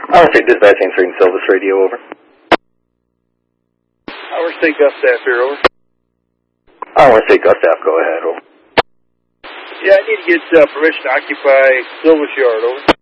Power State Dispatch answering Silvis Radio, over. Power State Gustav here, over. Power State Gustav, go ahead, over. Yeah, I need to get permission to occupy Silvis Yard, over.